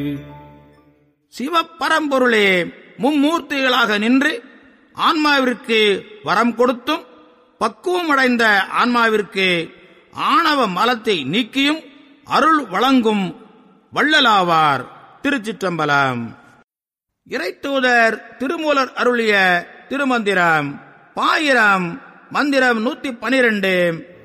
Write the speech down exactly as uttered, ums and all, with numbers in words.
சிவபரம்பொருளே மும்மூர்த்திகளாக நின்று ஆன்மாவிற்கு வரம் கொடுத்தும் பக்குவமடைந்த ஆன்மாவிற்கு ஆணவ மலத்தை நீக்கியும் அருள் வழங்கும் வள்ளலாவார். திருச்சிற்றம்பலம். இறைத்தூதர் திருமூலர் அருளிய திருமந்திரம் பாயிரம் மந்திரம் நூத்தி பனிரெண்டு.